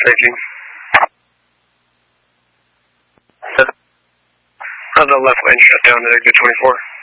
safety. On the left lane shut down at exit 24.